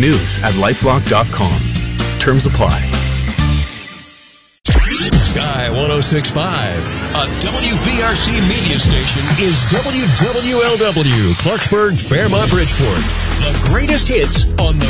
news@lifelock.com. Terms apply. Sky 106.5, a WVRC media station, is WWLW, Clarksburg, Fairmont, Bridgeport. The greatest hits on the